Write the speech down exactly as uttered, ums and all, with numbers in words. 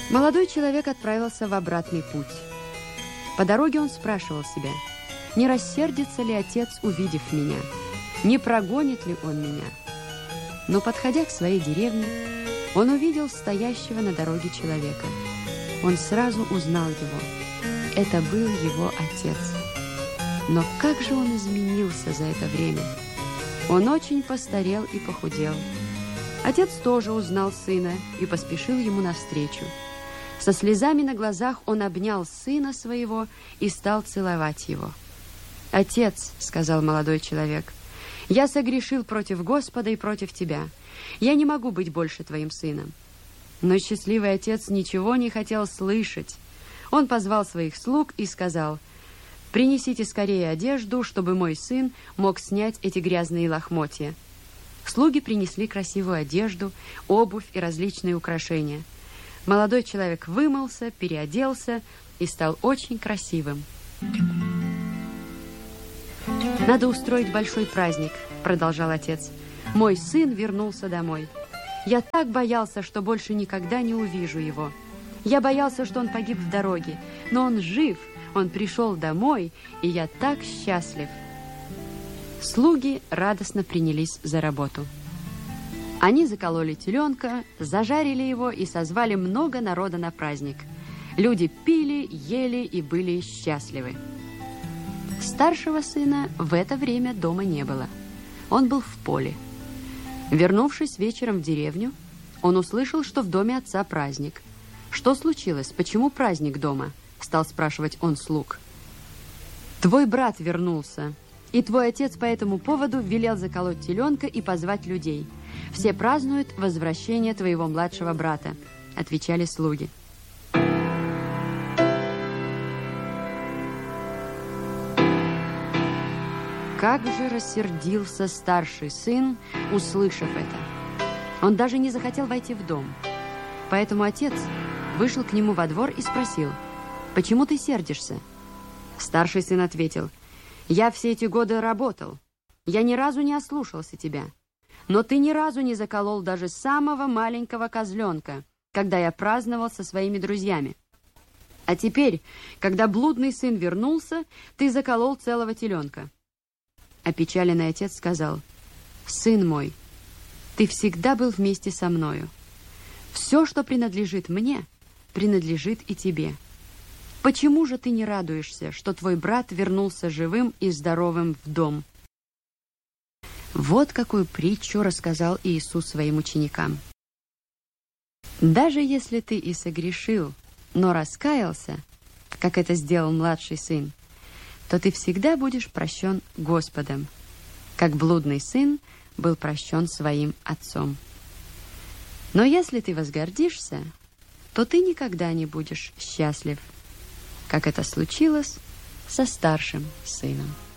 Молодой человек отправился в обратный путь. По дороге он спрашивал себя, не рассердится ли отец, увидев меня, не прогонит ли он меня. Но, подходя к своей деревне, он увидел стоящего на дороге человека. Он сразу узнал его. Это был его отец. Но как же он изменился за это время? Он очень постарел и похудел. Отец тоже узнал сына и поспешил ему навстречу. Со слезами на глазах он обнял сына своего и стал целовать его. «Отец», — сказал молодой человек, — «я согрешил против Господа и против тебя. Я не могу быть больше твоим сыном». Но счастливый отец ничего не хотел слышать. Он позвал своих слуг и сказал: «Принесите скорее одежду, чтобы мой сын мог снять эти грязные лохмотья». Слуги принесли красивую одежду, обувь и различные украшения. Молодой человек вымылся, переоделся и стал очень красивым. «Надо устроить большой праздник», — продолжал отец. «Мой сын вернулся домой. Я так боялся, что больше никогда не увижу его. Я боялся, что он погиб в дороге, но он жив, он пришел домой, и я так счастлив». Слуги радостно принялись за работу. Они закололи теленка, зажарили его и созвали много народа на праздник. Люди пили, ели и были счастливы. Старшего сына в это время дома не было. Он был в поле. Вернувшись вечером в деревню, он услышал, что в доме отца праздник. «Что случилось? Почему праздник дома?» — стал спрашивать он слуг. «Твой брат вернулся, и твой отец по этому поводу велел заколоть теленка и позвать людей. Все празднуют возвращение твоего младшего брата», — отвечали слуги. Как же рассердился старший сын, услышав это. Он даже не захотел войти в дом. Поэтому отец вышел к нему во двор и спросил: «Почему ты сердишься?» Старший сын ответил: «Я все эти годы работал. Я ни разу не ослушался тебя. Но ты ни разу не заколол даже самого маленького козленка, когда я праздновал со своими друзьями. А теперь, когда блудный сын вернулся, ты заколол целого теленка». Опечаленный отец сказал: «Сын мой, ты всегда был вместе со мною. Все, что принадлежит мне, принадлежит и тебе. Почему же ты не радуешься, что твой брат вернулся живым и здоровым в дом?» Вот какую притчу рассказал Иисус своим ученикам. Даже если ты и согрешил, но раскаялся, как это сделал младший сын, то ты всегда будешь прощен Господом, как блудный сын был прощен своим отцом. Но если ты возгордишься, то ты никогда не будешь счастлив, как это случилось со старшим сыном.